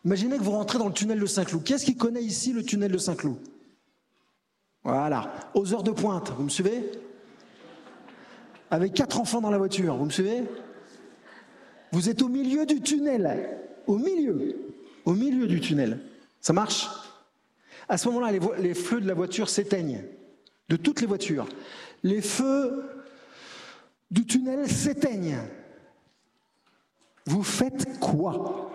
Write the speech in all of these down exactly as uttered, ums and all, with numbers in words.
Imaginez que vous rentrez dans le tunnel de Saint-Cloud. Qui est-ce qui connaît ici le tunnel de Saint-Cloud? Voilà, aux heures de pointe, vous me suivez? Avec quatre enfants dans la voiture, vous me suivez? Vous êtes au milieu du tunnel, au milieu, au milieu du tunnel. Ça marche? À ce moment-là, les, vo- les feux de la voiture s'éteignent, de toutes les voitures. Les feux du tunnel s'éteignent. Vous faites quoi?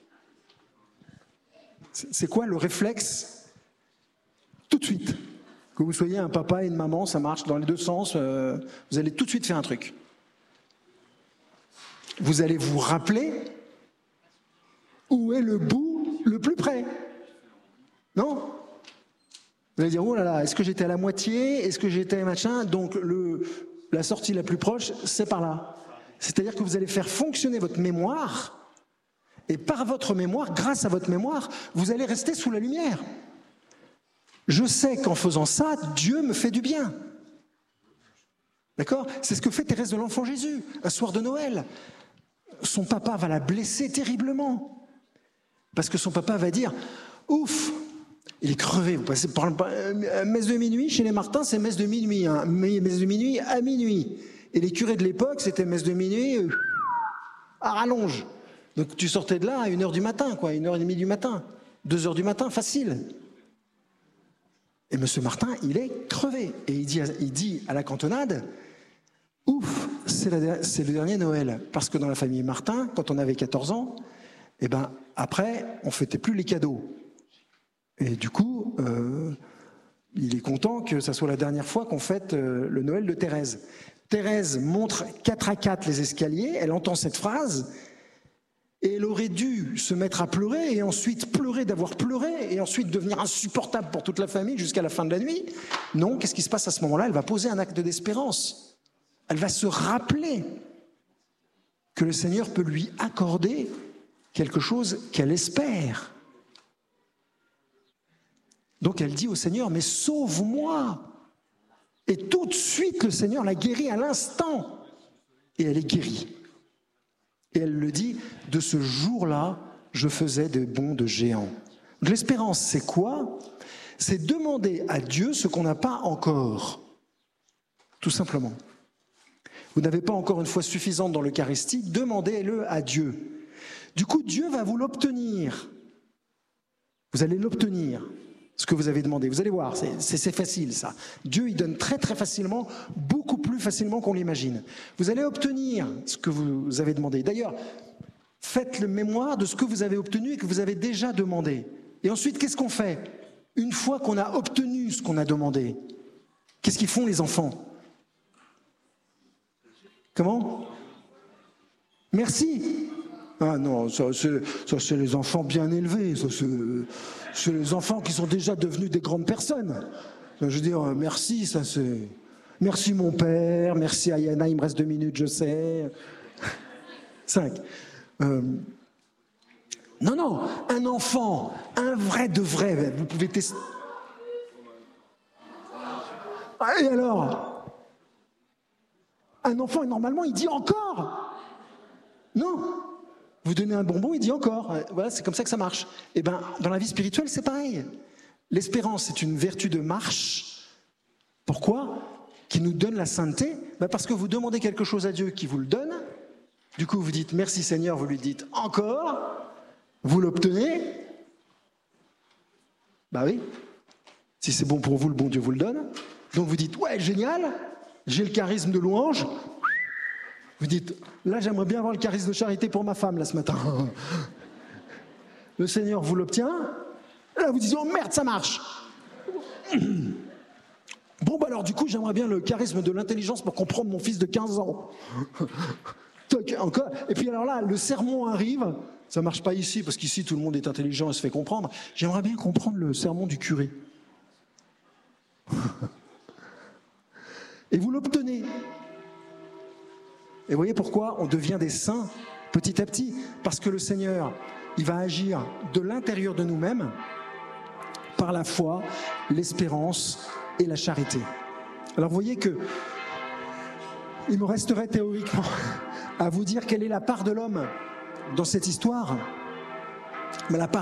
C'est quoi le réflexe? Tout de suite. Que vous soyez un papa et une maman, ça marche dans les deux sens, euh, vous allez tout de suite faire un truc. Vous allez vous rappeler où est le bout le plus près. Non? Vous allez dire, oh là là, est-ce que j'étais à la moitié? Est-ce que j'étais machin? Donc le, la sortie la plus proche, c'est par là. C'est-à-dire que vous allez faire fonctionner votre mémoire, et par votre mémoire, grâce à votre mémoire, vous allez rester sous la lumière. Je sais qu'en faisant ça, Dieu me fait du bien. D'accord? C'est ce que fait Thérèse de l'Enfant Jésus, un soir de Noël. Son papa va la blesser terriblement. Parce que son papa va dire, ouf, il est crevé. Vous passez par euh, messe de minuit, chez les Martins, c'est messe de minuit. Hein. Messe de minuit à minuit. Et les curés de l'époque, c'était messe de minuit euh, à rallonge. Donc tu sortais de là à une heure du matin, quoi, une heure et demie du matin, deux heures du matin, facile. Et M. Martin, il est crevé. Et il dit à, il dit à la cantonade, ouf, c'est, la, c'est le dernier Noël. Parce que dans la famille Martin, quand on avait quatorze ans, eh ben, après, on ne fêtait plus les cadeaux. Et du coup, euh, il est content que ça soit la dernière fois qu'on fête euh, le Noël de Thérèse. Thérèse montre quatre à quatre les escaliers, elle entend cette phrase, et elle aurait dû se mettre à pleurer, et ensuite pleurer d'avoir pleuré, et ensuite devenir insupportable pour toute la famille jusqu'à la fin de la nuit. Non, qu'est-ce qui se passe à ce moment-là? Elle va poser un acte d'espérance. Elle va se rappeler que le Seigneur peut lui accorder quelque chose qu'elle espère. Donc elle dit au Seigneur, mais sauve-moi! Et tout de suite, le Seigneur la guérit à l'instant. Et elle est guérie. Et elle le dit, de ce jour-là, je faisais des bonds de géant. Donc, l'espérance, c'est quoi? C'est demander à Dieu ce qu'on n'a pas encore. Tout simplement. Vous n'avez pas encore une foi suffisante dans l'Eucharistie, demandez-le à Dieu. Du coup, Dieu va vous l'obtenir. Vous allez l'obtenir, ce que vous avez demandé. Vous allez voir, c'est, c'est, c'est facile ça. Dieu, il donne très très facilement, beaucoup plus facilement qu'on l'imagine. Vous allez obtenir ce que vous avez demandé. D'ailleurs, faites le mémoire de ce que vous avez obtenu et que vous avez déjà demandé. Et ensuite, qu'est-ce qu'on fait? Une fois qu'on a obtenu ce qu'on a demandé, qu'est-ce qu'ils font les enfants? Comment? Merci. Ah non, ça c'est, ça c'est les enfants bien élevés, ça c'est, c'est les enfants qui sont déjà devenus des grandes personnes. Je veux dire, merci, ça c'est... Merci mon père, merci Ayana, il me reste deux minutes, je sais. Cinq. Euh... Non, non, un enfant, un vrai de vrai, vous pouvez tester... Et alors? Un enfant, normalement, il dit encore. Non. Vous donnez un bonbon, il dit encore. Voilà, c'est comme ça que ça marche. Et bien, dans la vie spirituelle, c'est pareil. L'espérance, c'est une vertu de marche. Pourquoi? Qui nous donne la sainteté. Ben parce que vous demandez quelque chose à Dieu qui vous le donne. Du coup, vous dites merci Seigneur, vous lui dites encore. Vous l'obtenez. Ben oui. Si c'est bon pour vous, le bon Dieu vous le donne. Donc vous dites ouais, génial. J'ai le charisme de louange. Vous dites, là j'aimerais bien avoir le charisme de charité pour ma femme là ce matin. Le Seigneur vous l'obtient. Là vous dites, oh merde, ça marche. Bon bah alors du coup j'aimerais bien le charisme de l'intelligence pour comprendre mon fils de quinze ans. Encore. Et puis alors là, le sermon arrive. Ça marche pas ici parce qu'ici tout le monde est intelligent et se fait comprendre. J'aimerais bien comprendre le sermon du curé. Et vous l'obtenez. Et vous voyez pourquoi on devient des saints petit à petit? Parce que le Seigneur, il va agir de l'intérieur de nous-mêmes par la foi, l'espérance et la charité. Alors vous voyez que il me resterait théoriquement à vous dire quelle est la part de l'homme dans cette histoire. Mais la